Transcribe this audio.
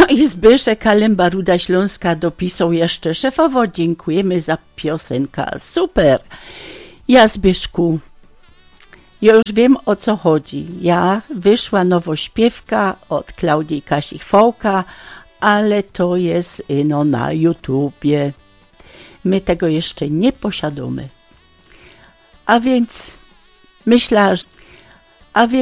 No i Zbyszek Kalemba, Ruda Śląska dopisał jeszcze: szefowo, dziękujemy za piosenkę, super. Ja, Zbyszku, ja już wiem, o co chodzi. Wyszła nowośpiewka od Klaudii Kasich-Fołka, ale to jest na YouTubie. My tego jeszcze nie posiadamy. A więc myślę,